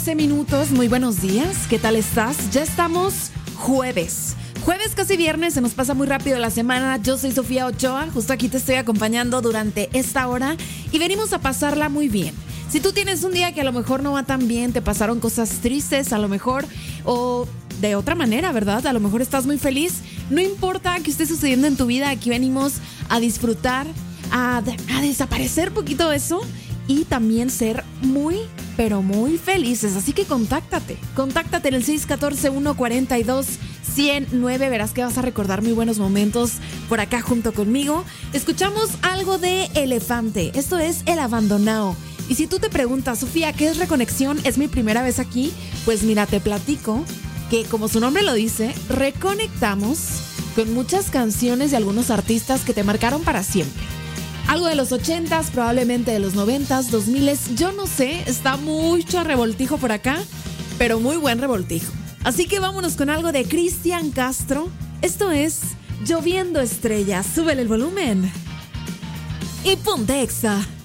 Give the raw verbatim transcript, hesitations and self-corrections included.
doce minutos, muy buenos días, ¿qué tal estás? Ya estamos jueves, jueves casi viernes, se nos pasa muy rápido la semana. Yo soy Sofía Ochoa, justo aquí te estoy acompañando durante esta hora y venimos a pasarla muy bien. Si tú tienes un día que a lo mejor no va tan bien, te pasaron cosas tristes a lo mejor, o de otra manera, ¿verdad? A lo mejor estás muy feliz, no importa qué esté sucediendo en tu vida, aquí venimos a disfrutar, a, a desaparecer poquito eso y también ser muy, pero muy felices. Así que contáctate, contáctate en el seis uno cuatro, uno cuatro dos, cero nueve. Verás que vas a recordar muy buenos momentos por acá junto conmigo. Escuchamos algo de Elefante, esto es El Abandonao. Y si tú te preguntas, Sofía, ¿qué es Reconexión? Es mi primera vez aquí. Pues mira, te platico que, como su nombre lo dice, reconectamos con muchas canciones de algunos artistas que te marcaron para siempre. Algo de los ochentas, probablemente de los noventas, dos miles, yo no sé, está mucho revoltijo por acá, pero muy buen revoltijo. Así que vámonos con algo de Cristian Castro. Esto es Lloviendo Estrellas. Súbele el volumen y ponte Exa.